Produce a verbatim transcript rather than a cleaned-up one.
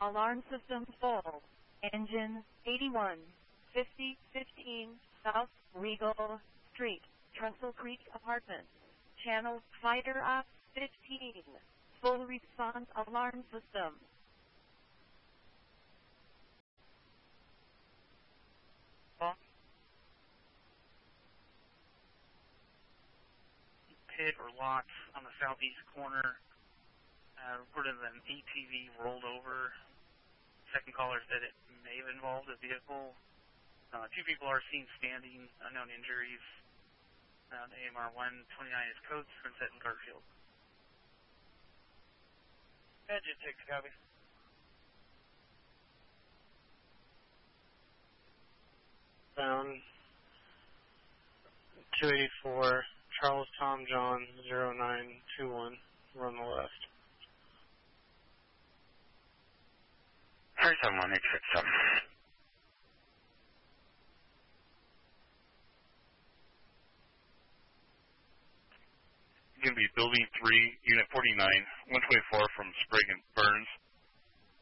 Alarm system full. Engine eighty-one fifty fifteen South Regal Street, Truntle Creek Apartments. Channel Fighter Up fifteen. Full response alarm system. Well, pit or lot on the southeast corner. Uh, reported that an A T V rolled over. Second caller said it may have involved a vehicle. Uh, two people are seen standing, unknown injuries. Uh, A M R one twenty-nine is Coates, Princett, and Garfield. Engine six, copy. Bound two eighty-four, Charles Tom John zero nine two one, run the left. thirty-seven one eight six seven. Going to be Building three, Unit forty-nine, one twenty-four from Sprague and Burns.